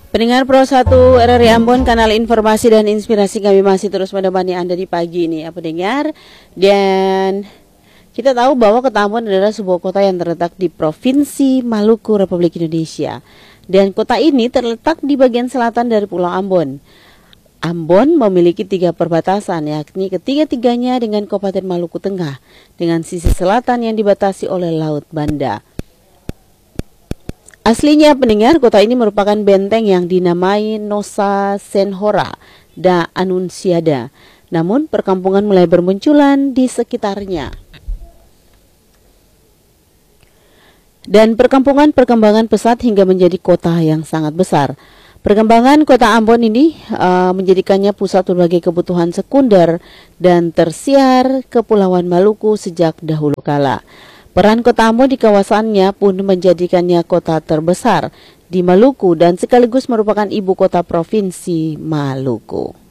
Pendengar Pro 1 RRI Ambon, kanal informasi dan inspirasi, kami masih terus menemani Anda di pagi ini ya pendengar. Dan kita tahu bahwa Kota Ambon adalah sebuah kota yang terletak di Provinsi Maluku, Republik Indonesia. Dan kota ini terletak di bagian selatan dari Pulau Ambon. Ambon memiliki 3 perbatasan, yakni ketiga-tiganya dengan Kabupaten Maluku Tengah, dengan sisi selatan yang dibatasi oleh Laut Banda. Aslinya pendengar, kota ini merupakan benteng yang dinamai Nosa Senhora da Anunciada. Namun perkampungan mulai bermunculan di sekitarnya. Dan perkampungan pesat hingga menjadi kota yang sangat besar. Perkembangan kota Ambon ini menjadikannya pusat berbagai kebutuhan sekunder dan tersiar Kepulauan Maluku sejak dahulu kala. Peran Kota Ambon di kawasannya pun menjadikannya kota terbesar di Maluku dan sekaligus merupakan ibu kota Provinsi Maluku.